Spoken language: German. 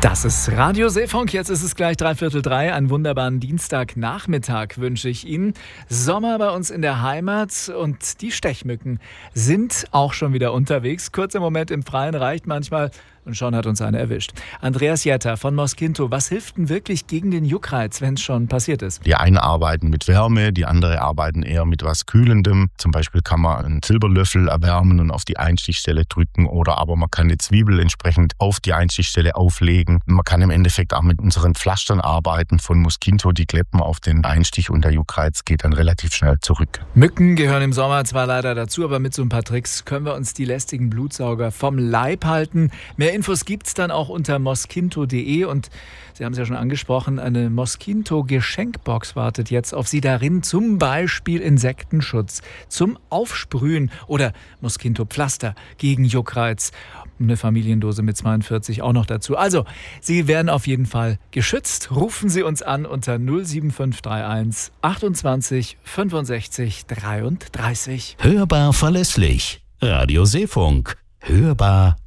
Das ist Radio Seefunk, jetzt ist es gleich 2:45. Einen wunderbaren Dienstagnachmittag wünsche ich Ihnen. Sommer bei uns in der Heimat und die Stechmücken sind auch schon wieder unterwegs. Kurzer Moment im Freien reicht manchmal und schon hat uns eine erwischt. Andreas Jetter von Mosquinto, was hilft denn wirklich gegen den Juckreiz, wenn es schon passiert ist? Die einen arbeiten mit Wärme, die anderen arbeiten eher mit was Kühlendem. Zum Beispiel kann man einen Silberlöffel erwärmen und auf die Einstichstelle drücken oder aber man kann die Zwiebel entsprechend auf die Einstichstelle auflegen. Man kann im Endeffekt auch mit unseren Pflastern arbeiten von Mosquinto, die kleppen auf den Einstich und der Juckreiz geht dann relativ schnell zurück. Mücken gehören im Sommer zwar leider dazu, aber mit so ein paar Tricks können wir uns die lästigen Blutsauger vom Leib halten. Mehr Infos gibt's dann auch unter mosquinto.de und Sie haben es ja schon angesprochen, eine Mosquinto-Geschenkbox wartet jetzt auf Sie darin, zum Beispiel Insektenschutz zum Aufsprühen oder Mosquinto-Pflaster gegen Juckreiz. Eine Familiendose mit 42 auch noch dazu. Also, Sie werden auf jeden Fall geschützt. Rufen Sie uns an unter 07531 28 65 33. Hörbar verlässlich. Radio Seefunk. Hörbar